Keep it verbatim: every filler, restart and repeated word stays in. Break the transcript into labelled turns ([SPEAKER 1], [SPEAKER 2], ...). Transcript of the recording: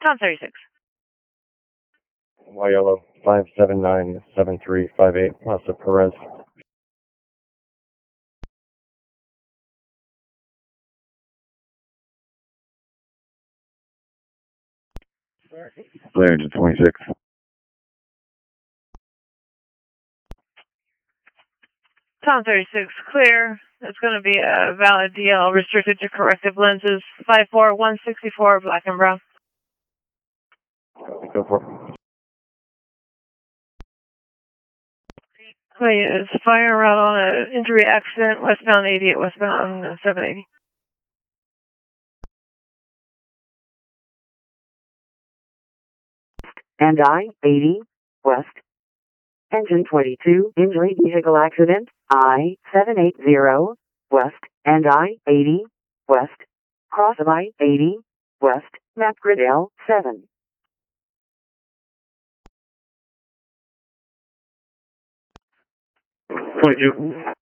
[SPEAKER 1] Tom thirty-six.
[SPEAKER 2] Y Yellow five seven nine seven three five eight, Pasa Perez. Clear to twenty-six.
[SPEAKER 1] Tom thirty-six, clear. It's going to be a valid D L restricted to corrective lenses. five four one sixty-four, black and brown.
[SPEAKER 2] Go for it.
[SPEAKER 1] Wait, it's fire route on an injury accident, westbound eighty-eight, westbound seven eighty.
[SPEAKER 3] And I, eighty, west. Engine twenty-two, injury vehicle accident, I, seven eighty, west. And I, eighty, west. Cross of I, eighty, west, map grid L, seven.
[SPEAKER 2] twenty-two.